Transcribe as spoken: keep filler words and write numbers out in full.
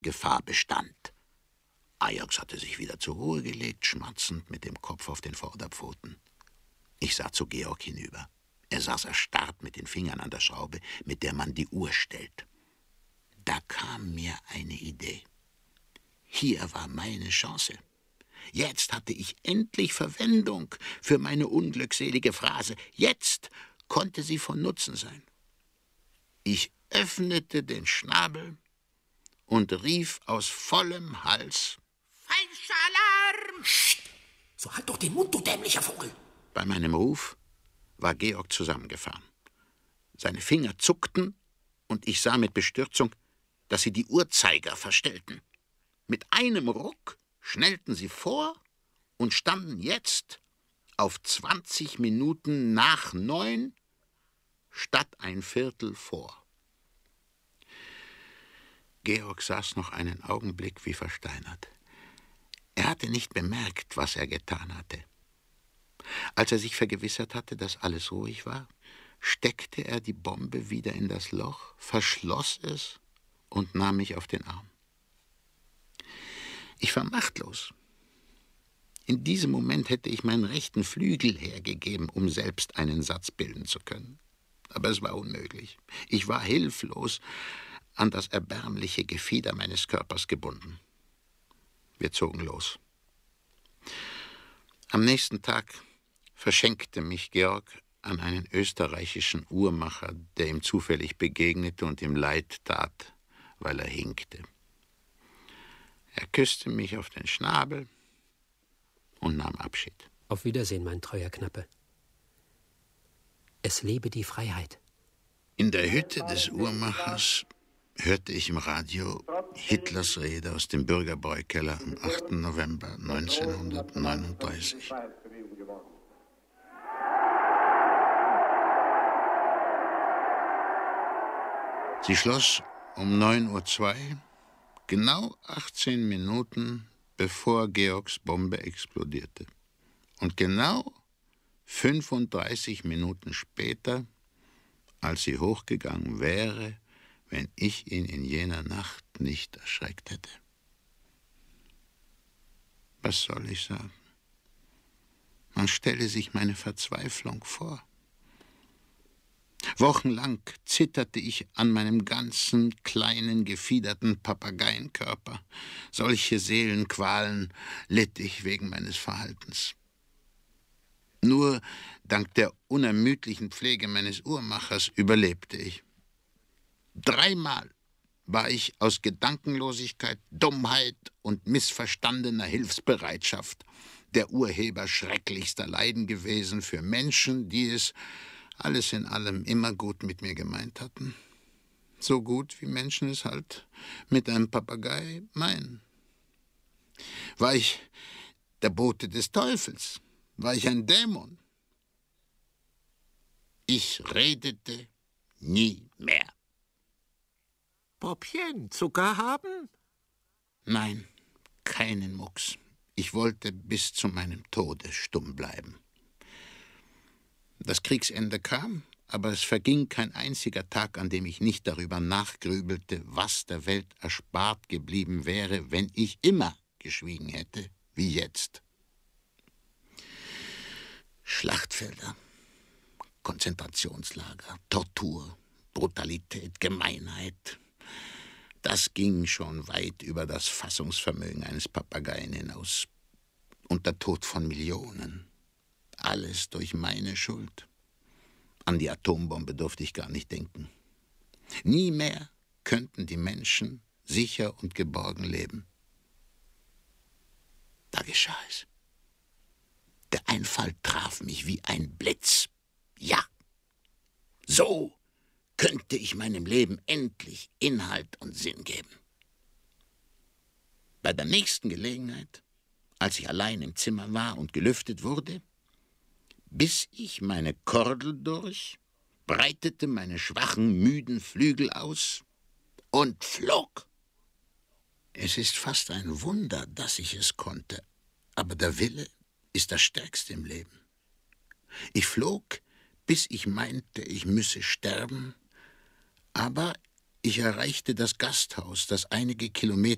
Gefahr bestand. Ajax hatte sich wieder zur Ruhe gelegt, schmatzend mit dem Kopf auf den Vorderpfoten. Ich sah zu Georg hinüber. Er saß erstarrt mit den Fingern an der Schraube, mit der man die Uhr stellt. Da kam mir eine Idee. Hier war meine Chance. Jetzt hatte ich endlich Verwendung für meine unglückselige Phrase. Jetzt konnte sie von Nutzen sein. Ich öffnete den Schnabel und rief aus vollem Hals: »Falscher Alarm!« Psst! So halt doch den Mund, du dämlicher Vogel! Bei meinem Ruf war Georg zusammengefahren. Seine Finger zuckten und ich sah mit Bestürzung, dass sie die Uhrzeiger verstellten. Mit einem Ruck schnellten sie vor und standen jetzt auf zwanzig Minuten nach neun statt ein Viertel vor. Georg saß noch einen Augenblick wie versteinert. Er hatte nicht bemerkt, was er getan hatte. Als er sich vergewissert hatte, dass alles ruhig war, steckte er die Bombe wieder in das Loch, verschloss es und nahm mich auf den Arm. Ich war machtlos. In diesem Moment hätte ich meinen rechten Flügel hergegeben, um selbst einen Satz bilden zu können. Aber es war unmöglich. Ich war hilflos an das erbärmliche Gefieder meines Körpers gebunden. Wir zogen los. Am nächsten Tag verschenkte mich Georg an einen österreichischen Uhrmacher, der ihm zufällig begegnete und ihm leid tat, weil er hinkte. Er küsste mich auf den Schnabel und nahm Abschied. Auf Wiedersehen, mein treuer Knappe. Es lebe die Freiheit. In der Hütte des Uhrmachers hörte ich im Radio Hitlers Rede aus dem Bürgerbräukeller am achten November neunzehnhundertneununddreißig. Sie schloss um neun Uhr zwei, genau achtzehn Minuten bevor Georgs Bombe explodierte. Und genau fünfunddreißig Minuten später, als sie hochgegangen wäre, wenn ich ihn in jener Nacht nicht erschreckt hätte. Was soll ich sagen? Man stelle sich meine Verzweiflung vor. Wochenlang zitterte ich an meinem ganzen kleinen, gefiederten Papageienkörper. Solche Seelenqualen litt ich wegen meines Verhaltens. Nur dank der unermüdlichen Pflege meines Uhrmachers überlebte ich. Dreimal war ich aus Gedankenlosigkeit, Dummheit und missverstandener Hilfsbereitschaft der Urheber schrecklichster Leiden gewesen für Menschen, die es alles in allem immer gut mit mir gemeint hatten. So gut, wie Menschen es halt mit einem Papagei meinen. War ich der Bote des Teufels? War ich ein Dämon? Ich redete nie mehr. Popchen, Zucker haben? Nein, keinen Mucks. Ich wollte bis zu meinem Tode stumm bleiben. Das Kriegsende kam, aber es verging kein einziger Tag, an dem ich nicht darüber nachgrübelte, was der Welt erspart geblieben wäre, wenn ich immer geschwiegen hätte, wie jetzt. Schlachtfelder, Konzentrationslager, Tortur, Brutalität, Gemeinheit. Das ging schon weit über das Fassungsvermögen eines Papageien hinaus. Und der Tod von Millionen. Alles durch meine Schuld. An die Atombombe durfte ich gar nicht denken. Nie mehr könnten die Menschen sicher und geborgen leben. Da geschah es. Der Einfall traf mich wie ein Blitz. Ja, so könnte ich meinem Leben endlich Inhalt und Sinn geben. Bei der nächsten Gelegenheit, als ich allein im Zimmer war und gelüftet wurde, biss ich meine Kordel durch, breitete meine schwachen, müden Flügel aus und flog. Es ist fast ein Wunder, dass ich es konnte, aber der Wille ist das Stärkste im Leben. Ich flog, bis ich meinte, ich müsse sterben, aber ich erreichte das Gasthaus, das einige Kilometer